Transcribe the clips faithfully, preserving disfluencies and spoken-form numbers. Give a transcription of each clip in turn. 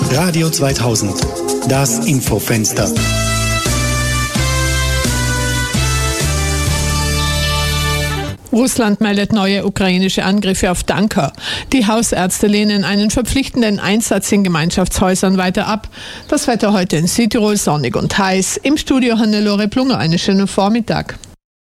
Radio zweitausend, das Infofenster. Russland meldet neue ukrainische Angriffe auf Tanker. Die Hausärzte lehnen einen verpflichtenden Einsatz in Gemeinschaftshäusern weiter ab. Das Wetter heute in Südtirol sonnig und heiß. Im Studio Hannelore Plunger, einen schönen Vormittag.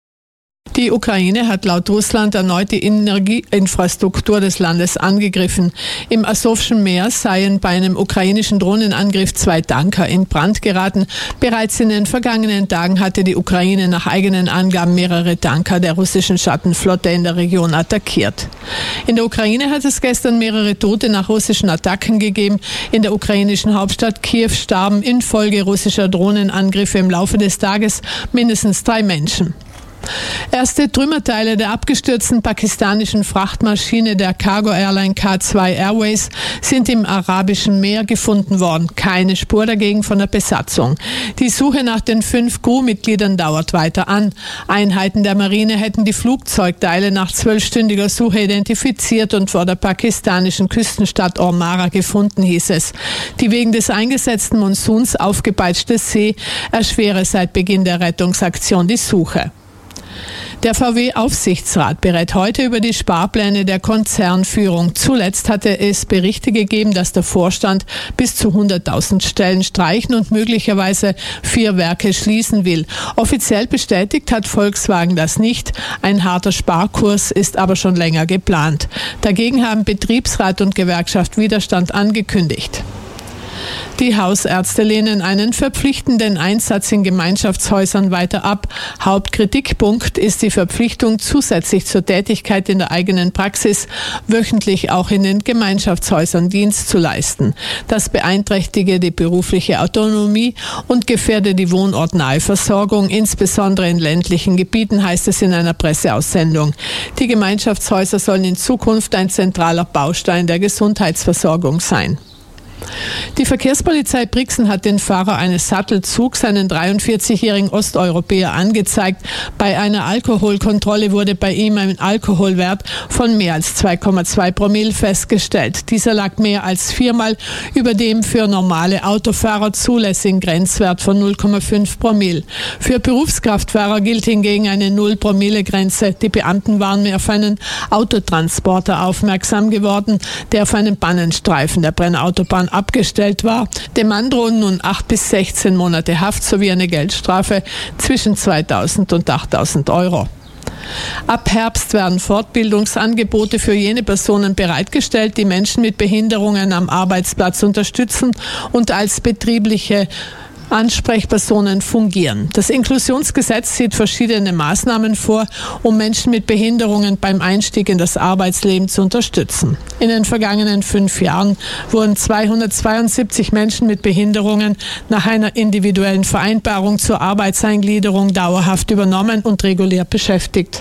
Die Ukraine hat laut Russland erneut die Energieinfrastruktur des Landes angegriffen. Im Asowschen Meer seien bei einem ukrainischen Drohnenangriff zwei Tanker in Brand geraten. Bereits in den vergangenen Tagen hatte die Ukraine nach eigenen Angaben mehrere Tanker der russischen Schattenflotte in der Region attackiert. In der Ukraine hat es gestern mehrere Tote nach russischen Attacken gegeben. In der ukrainischen Hauptstadt Kiew starben infolge russischer Drohnenangriffe im Laufe des Tages mindestens drei Menschen. Erste Trümmerteile der abgestürzten pakistanischen Frachtmaschine der Cargo Airline K zwei Airways sind im Arabischen Meer gefunden worden. Keine Spur dagegen von der Besatzung. Die Suche nach den fünf Crewmitgliedern dauert weiter an. Einheiten der Marine hätten die Flugzeugteile nach zwölfstündiger Suche identifiziert und vor der pakistanischen Küstenstadt Ormara gefunden, hieß es. Die wegen des eingesetzten Monsuns aufgepeitschte See erschwere seit Beginn der Rettungsaktion die Suche. Der V W-Aufsichtsrat berät heute über die Sparpläne der Konzernführung. Zuletzt hatte es Berichte gegeben, dass der Vorstand bis zu hunderttausend Stellen streichen und möglicherweise vier Werke schließen will. Offiziell bestätigt hat Volkswagen das nicht. Ein harter Sparkurs ist aber schon länger geplant. Dagegen haben Betriebsrat und Gewerkschaft Widerstand angekündigt. Die Hausärzte lehnen einen verpflichtenden Einsatz in Gemeinschaftshäusern weiter ab. Hauptkritikpunkt ist die Verpflichtung, zusätzlich zur Tätigkeit in der eigenen Praxis wöchentlich auch in den Gemeinschaftshäusern Dienst zu leisten. Das beeinträchtige die berufliche Autonomie und gefährde die wohnortnahe Versorgung, insbesondere in ländlichen Gebieten, heißt es in einer Presseaussendung. Die Gemeinschaftshäuser sollen in Zukunft ein zentraler Baustein der Gesundheitsversorgung sein. Die Verkehrspolizei Brixen hat den Fahrer eines Sattelzugs, einen dreiundvierzigjährigen Osteuropäer, angezeigt. Bei einer Alkoholkontrolle wurde bei ihm ein Alkoholwert von mehr als zwei Komma zwei Promille festgestellt. Dieser lag mehr als viermal über dem für normale Autofahrer zulässigen Grenzwert von null Komma fünf Promille. Für Berufskraftfahrer gilt hingegen eine null Promille Grenze. Die Beamten waren mehr auf einen Autotransporter aufmerksam geworden, der auf einem Bannenstreifen der Brennautobahn abgestellt war. Dem Mann drohen nun acht bis sechzehn Monate Haft sowie eine Geldstrafe zwischen zweitausend und achttausend Euro. Ab Herbst werden Fortbildungsangebote für jene Personen bereitgestellt, die Menschen mit Behinderungen am Arbeitsplatz unterstützen und als betriebliche Ansprechpersonen fungieren. Das Inklusionsgesetz sieht verschiedene Maßnahmen vor, um Menschen mit Behinderungen beim Einstieg in das Arbeitsleben zu unterstützen. In den vergangenen fünf Jahren wurden zweihundertzweiundsiebzig Menschen mit Behinderungen nach einer individuellen Vereinbarung zur Arbeitseingliederung dauerhaft übernommen und regulär beschäftigt.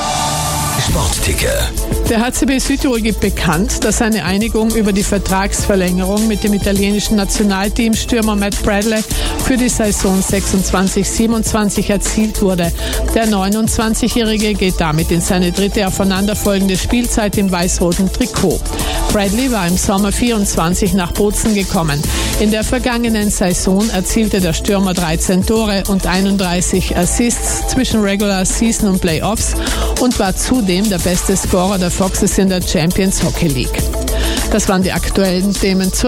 Sportticker. Der H C B Südtirol gibt bekannt, dass eine Einigung über die Vertragsverlängerung mit dem italienischen Nationalteamstürmer Matt Bradley für die Saison sechsundzwanzig siebenundzwanzig erzielt wurde. Der neunundzwanzigjährige geht damit in seine dritte aufeinanderfolgende Spielzeit im weiß-roten Trikot. Bradley war im Sommer vierundzwanzig nach Bozen gekommen. In der vergangenen Saison erzielte der Stürmer dreizehn Tore und einunddreißig Assists zwischen Regular Season und Playoffs und war zudem der beste Scorer der Foxes in der Champions Hockey League. Das waren die aktuellen Themen zur